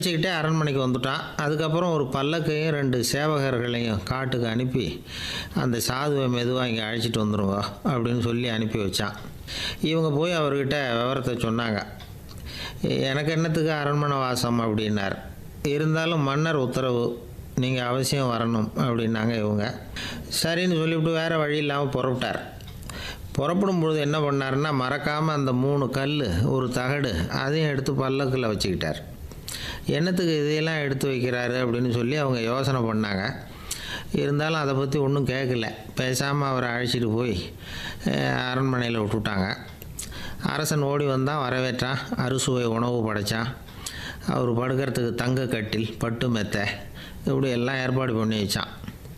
வச்சுக்கிட்டே அரண்மனைக்கு வந்துட்டான். அதுக்கப்புறம் ஒரு பல்லக்கையும் 2 சேவகர்களையும் காட்டுக்கு அனுப்பி அந்த சாதுவை மெதுவாக இங்கே அழைச்சிட்டு வந்துடுங்க அப்படின்னு சொல்லி அனுப்பி வச்சான். இவங்க போய் அவர்கிட்ட விவரத்தை சொன்னாங்க. எனக்கு என்னத்துக்கு அரண்மனை வாசம் அப்படின்னார். இருந்தாலும் மன்னர் உத்தரவு, நீங்கள் அவசியம் வரணும் அப்படின்னாங்க இவங்க. சரின்னு சொல்லிவிட்டு வேறு வழி இல்லாமல் புறப்பட்டார். புறப்படும் பொழுது என்ன பண்ணாருன்னா, மறக்காமல் அந்த 3 கல், ஒரு தகடு அதையும் எடுத்து பல்லக்கில் வச்சுக்கிட்டார். என்னத்துக்கு இதையெல்லாம் எடுத்து வைக்கிறாரு அப்படின்னு சொல்லி அவங்க யோசனை பண்ணாங்க. இருந்தாலும் அதை பற்றி ஒன்றும் கேட்கல. பேசாமல் அவரை அழைச்சிட்டு போய் அரண்மனையில் விட்டுட்டாங்க. அரசன் ஓடி வந்தான், வரவேற்றான், அறுசுவை உணவு படைத்தான். அவர் படுக்கிறதுக்கு தங்க கட்டில், பட்டு மெத்தை, இப்படி எல்லாம் ஏற்பாடு பண்ணி வச்சான்.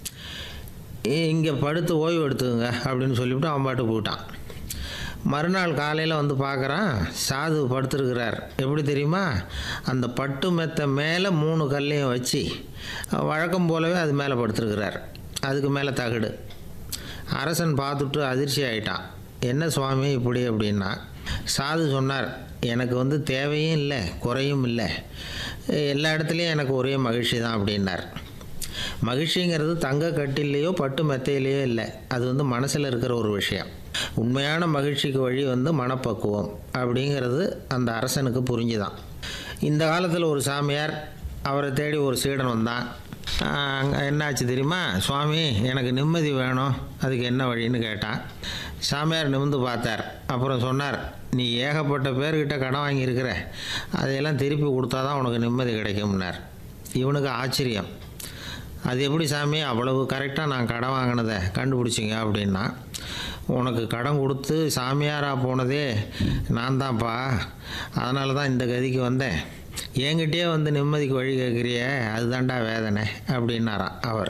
இங்கே படுத்து ஓய்வு எடுத்துக்குங்க அப்படின்னு சொல்லிவிட்டு அவன் பாட்டு போயிட்டான். மறுநாள் காலையில் வந்து பார்க்குறான், சாது படுத்துருக்கிறார். எப்படி தெரியுமா? அந்த பட்டு மெத்தை மேலே 3 கல்லையும் வச்சு வழக்கம் போலவே அது மேலே படுத்துருக்கிறார். அதுக்கு மேலே தகடு. அரசன் பார்த்துட்டு அதிர்ச்சி ஆகிட்டான். என்ன சுவாமி இப்படி அப்படின்னா, சாது சொன்னார், எனக்கு தேவையும் இல்லை குறையும் இல்லை, எல்லா இடத்துலையும் எனக்கு ஒரே மகிழ்ச்சி தான் அப்படின்னார். மகிழ்ச்சிங்கிறது தங்க கட்டிலேயோ பட்டு மெத்தையிலேயோ இல்லை, அது மனசில் இருக்கிற ஒரு விஷயம். உண்மையான மகிழ்ச்சிக்கு வழி மனப்பக்குவம் அப்படிங்கிறது அந்த அரசனுக்கு புரிஞ்சுதான். இந்த காலத்தில் ஒரு சாமியார், அவரை தேடி ஒரு சீடன் வந்தான். என்னாச்சு தெரியுமா? சுவாமி, எனக்கு நிம்மதி வேணும், அதுக்கு என்ன வழின்னு கேட்டான். சாமியார் நிமிர்ந்து பார்த்தார். அப்புறம் சொன்னார், நீ ஏகப்பட்ட பேர்கிட்ட கடன் வாங்கியிருக்கிற, அதையெல்லாம் திருப்பி கொடுத்தா தான் உனக்கு நிம்மதி கிடைக்கும்னார். இவனுக்கு ஆச்சரியம். அது எப்படி சாமி, அவ்வளவு கரெக்டாக நான் கடன் வாங்கினதை கண்டுபிடிச்சிங்க அப்படின்னா, உனக்கு கடன் கொடுத்து சாமியாராக போனதே நான் தான்ப்பா, அதனால தான் இந்த கதிக்கு வந்தேன். என்கிட்டயே நிம்மதிக்கு வழி கேட்குறியே, அதுதான்டா வேதனை அப்படின்னாராம் அவர்.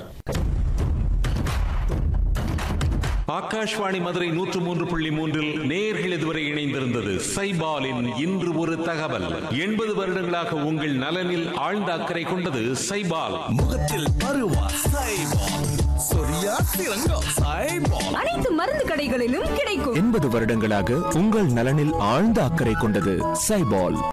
ஆகாஷ்வாணி மதுரை 103.3 நேயர்கள் இதுவரை இணைந்திருந்தது சைபாலின் இன்று ஒரு தகவல். 80 வருடங்களாக உங்கள் நலனில் ஆழ்ந்த அக்கறை கொண்டது சைபால். முகத்தில் பருவா சைபால், சொரியா சிறங்கம் சைபால், அனைத்து மருந்து கடைகளிலும் கிடைக்கும். 80 வருடங்களாக உங்கள் நலனில் ஆழ்ந்த அக்கறை கொண்டது சைபால்.